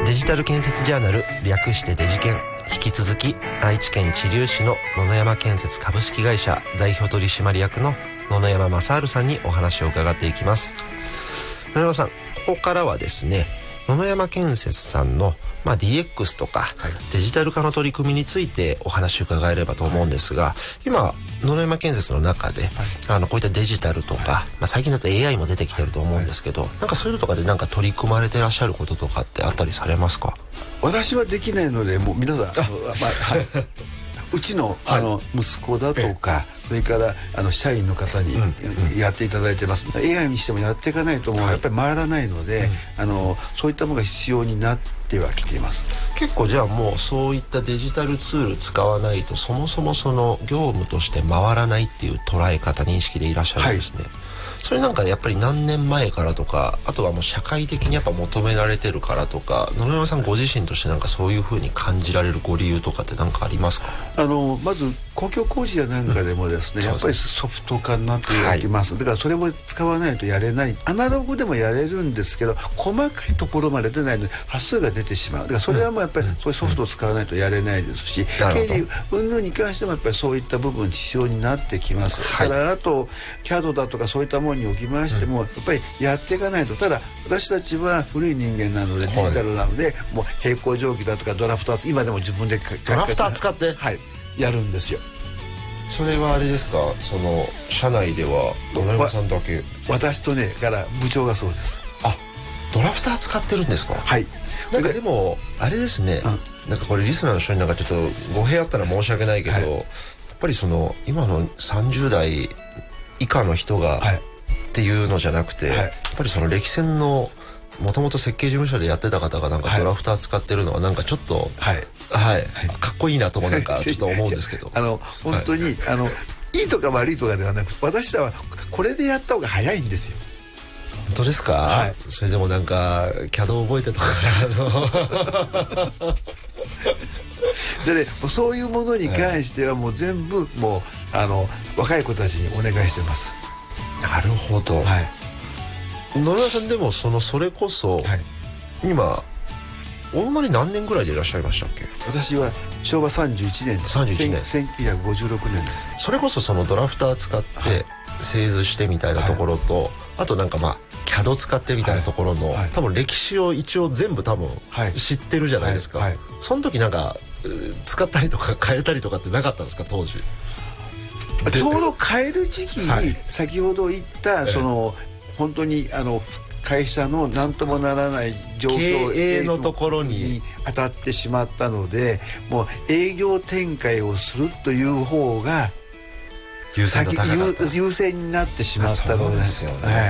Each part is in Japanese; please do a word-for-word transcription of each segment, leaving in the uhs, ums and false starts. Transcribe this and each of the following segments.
デジタル建設ジャーナル、略してデジケン。引き続き愛知県知立市の野々山建設株式会社代表取締役の野々山正治さんにお話を伺っていきます。野々山さん、ここからはですね、野々山建設さんの、まあ、ディーエックス とか、はい、デジタル化の取り組みについてお話を伺えればと思うんですが、はい、今野々山建設の中で、はい、あのこういったデジタルとか、はい、まあ、最近だと エーアイ も出てきてると思うんですけど、はい、なんかそういうのとかでなんか取り組まれてらっしゃることとかってあったりされますか？ 私はできないので、もう皆さん、あまあはい、うちの、あの息子だとか、それからあの社員の方にやっていただいてます、うんうん、エーアイ にしてもやっていかないともうやっぱり回らないので、うん、あのそういったものが必要になってはきています。 結構じゃあもうそういったデジタルツール使わないとそもそもその業務として回らないっていう捉え方認識でいらっしゃるんですね、はい。それなんかやっぱり何年前からとか、あとはもう社会的にやっぱ求められてるからとか、野々山さんご自身としてなんかそういう風に感じられるご理由とかって何かありますか？ あのまず公共工事やなんかでもですね、うん、やっぱりソフト化になっていきます、はい、だからそれも使わないとやれない。アナログでもやれるんですけど、細かいところまで出ないので端数が出てしまう。だからそれはもうやっぱりそういうソフトを使わないとやれないですし、経理云々に関してもやっぱりそういった部分必要になってきます、はい、だからあと キャド だとかそういったものにおきましても、うん、やっぱりやっていかないと。ただ私たちは古い人間なのでデジタルなので、はい、もう平行定規だとかドラフト今でも自分でドラフト使って、 はい、やるんですよ。 それはあれですか、その社内では野々山さんだけ？ 私とねから部長がそうです。 あ、ドラフター使ってるんですか？ はい。 なんかでもあれですね、うん、なんかこれリスナーの人になんかちょっと語弊あったら申し訳ないけど、はい、やっぱりその今のさんじゅう代以下の人が、はい、っていうのじゃなくて、はい、やっぱりその歴戦のもともと設計事務所でやってた方がなんかドラフター使ってるのはなんかちょっと、はいはい、かっこいいなともなんかちょっと思うんですけどあの本当に、はい、あのいいとか悪いとかではなく、私らはこれでやった方が早いんですよ。 本当ですか？はい、それでもなんか キャド 覚えてとかでね、そういうものに関してはもう全部もうあの若い子たちにお願いしてます。 なるほど、はい、野々山さんでもそのそれこそ、はい、今お生まれ何年ぐらいでいらっしゃいましたっけ？ 私はしょうわさんじゅういちねんです。 さんじゅういちねん、 せんきゅうひゃくごじゅうろくねんです。 それこそそのドラフター使って製図してみたいなところと、はい、あとなんかまあ キャド 使ってみたいなところの、はいはい、多分歴史を一応全部多分知ってるじゃないですか、はいはいはい、その時なんか使ったりとか変えたりとかってなかったんですか当時？ ちょうど変える時期に先ほど言ったその本当にあの会社の何ともならない状況経営のところに当たってしまったので、もう営業展開をするという方が優先度高かった、 優先になってしまったので、 そうですよね、はい、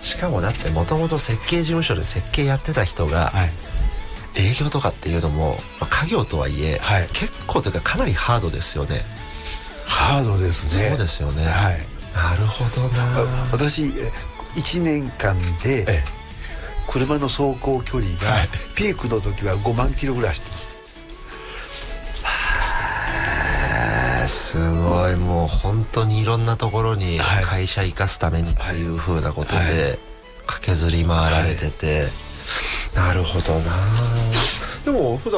しかもだってもともと設計事務所で設計やってた人が、はい、営業とかっていうのも、まあ、家業とはいえ、はい、結構というかかなりハードですよね。 ハードですね。 そうですよね、はい、なるほどな。 私いちねんかんで車の走行距離がピークの時はごまんキロぐらい走ってます。 はあ、すごい。もう本当にいろんなところに会社生かすためにっていう風なことで駆けずり回られてて、なるほどな。でも普段